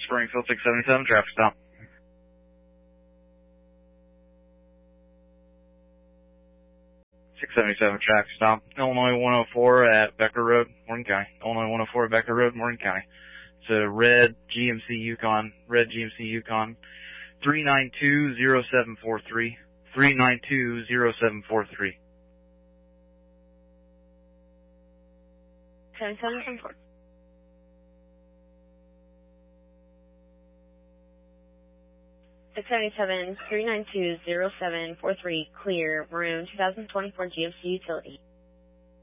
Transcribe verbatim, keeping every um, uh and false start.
Springfield six seventy-seven, traffic stop. six seventy-seven, traffic stop. Illinois one oh four at Becker Road, Morgan County. Illinois one oh four at Becker Road, Morgan County. It's a red G M C Yukon, red G M C Yukon, three nine two zero seven four three, three nine two zero seven four three. seventy-seven ten four. six seventy-seven, three nine two zero seven four three, clear, maroon, two thousand twenty-four G M C utility.